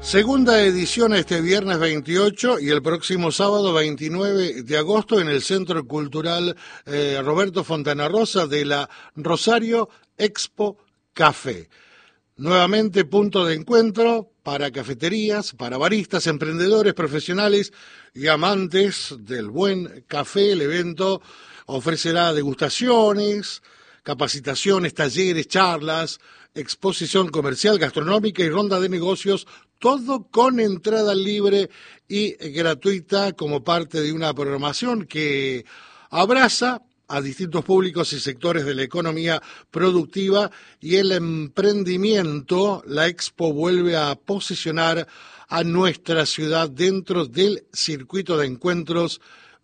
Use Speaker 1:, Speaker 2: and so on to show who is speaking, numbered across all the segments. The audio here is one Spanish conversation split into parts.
Speaker 1: Segunda edición este viernes 28 y el próximo sábado 29 de agosto en el Centro Cultural Roberto Fontana Rosa de la Rosario Expo Café. Nuevamente punto de encuentro para cafeterías, para baristas, emprendedores, profesionales y amantes del buen café. El evento ofrecerá degustaciones, capacitaciones, talleres, charlas, exposición comercial, gastronómica y ronda de negocios, todo con entrada libre y gratuita como parte de una programación que abraza a distintos públicos y sectores de la economía productiva y el emprendimiento. La Expo vuelve a posicionar a nuestra ciudad dentro del circuito de encuentros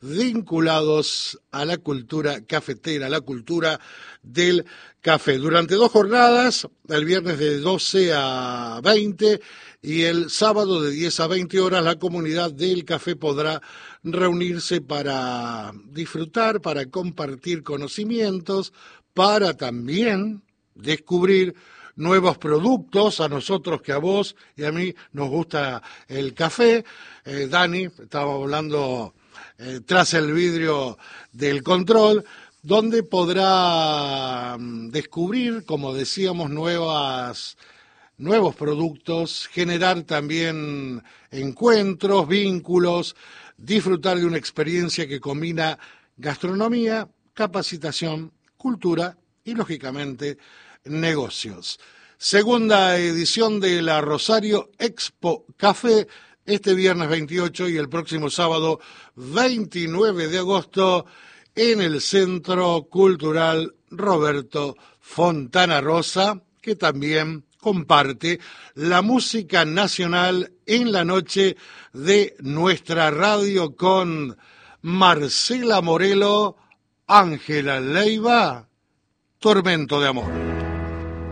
Speaker 1: vinculados a la cultura cafetera, a la cultura del café. Durante 2 jornadas, el viernes de 12 a 20 y el sábado de 10 a 20 horas, la comunidad del café podrá reunirse para disfrutar, para compartir conocimientos, para también descubrir nuevos productos. A nosotros que a vos y a mí nos gusta el café. Dani estaba hablando tras el vidrio del control, donde podrá descubrir, como decíamos, nuevos productos, generar también encuentros, vínculos, disfrutar de una experiencia que combina gastronomía, capacitación, cultura y, lógicamente, negocios. Segunda edición de la Rosario Expo Café, este viernes 28 y el próximo sábado 29 de agosto en el Centro Cultural Roberto Fontana Rosa, que también comparte la música nacional en la noche de nuestra radio con Marcela Morelo, Ángela Leiva, Tormento de Amor.